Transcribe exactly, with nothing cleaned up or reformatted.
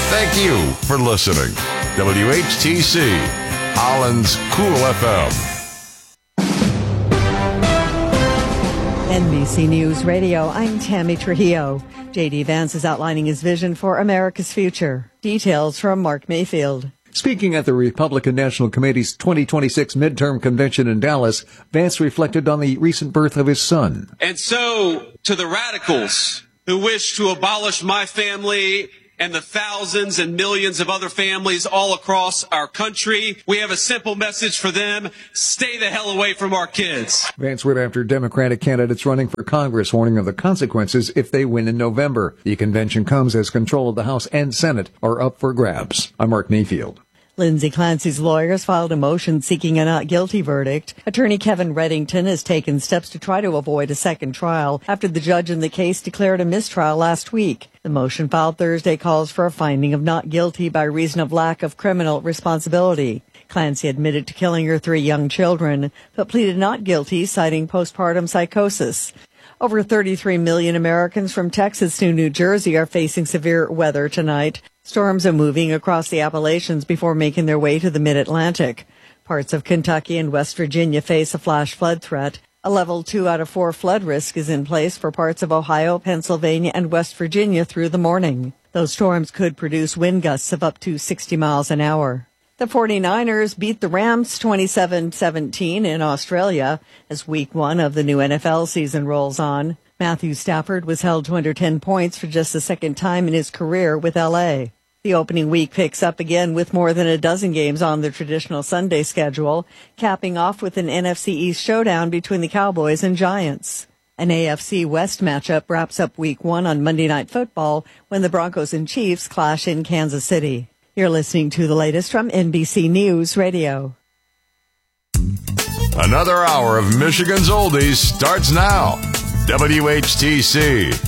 Thank you for listening. W H T C, Holland's Cool F M. N B C News Radio, I'm Tammy Trujillo. J D. Vance is outlining his vision for America's future. Details from Mark Mayfield. Speaking at the Republican National Committee's twenty twenty-six midterm convention in Dallas, Vance reflected on the recent birth of his son. And so, to the radicals who wish to abolish my family and the thousands and millions of other families all across our country, we have a simple message for them: stay the hell away from our kids. Vance went after Democratic candidates running for Congress, warning of the consequences if they win in November. The convention comes as control of the House and Senate are up for grabs. I'm Mark Mayfield. Lindsay Clancy's lawyers filed a motion seeking a not guilty verdict. Attorney Kevin Reddington has taken steps to try to avoid a second trial after the judge in the case declared a mistrial last week. The motion filed Thursday calls for a finding of not guilty by reason of lack of criminal responsibility. Clancy admitted to killing her three young children, but pleaded not guilty, citing postpartum psychosis. Over thirty-three million Americans from Texas to New Jersey are facing severe weather tonight. Storms are moving across the Appalachians before making their way to the mid-Atlantic. Parts of Kentucky and West Virginia face a flash flood threat. A level two out of four flood risk is in place for parts of Ohio, Pennsylvania, and West Virginia through the morning. Those storms could produce wind gusts of up to sixty miles an hour. The 49ers beat the Rams twenty-seven seventeen in Australia as week one of the new N F L season rolls on. Matthew Stafford was held to under ten points for just the second time in his career with L A. The opening week picks up again with more than a dozen games on the traditional Sunday schedule, capping off with an N F C East showdown between the Cowboys and Giants. An A F C West matchup wraps up week one on Monday Night Football when the Broncos and Chiefs clash in Kansas City. You're listening to the latest from N B C News Radio. Another hour of Michigan's Oldies starts now. W H T C,